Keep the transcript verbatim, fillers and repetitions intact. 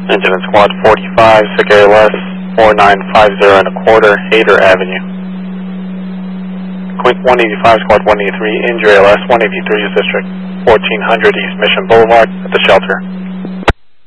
Engine in Squad forty-five, Sick A L S four nine five zero and a quarter, Hayter Avenue. Quink one eighty-five, Squad one eighty-three, Injury A L S one eighty-three is District fourteen hundred East Mission Boulevard at the shelter.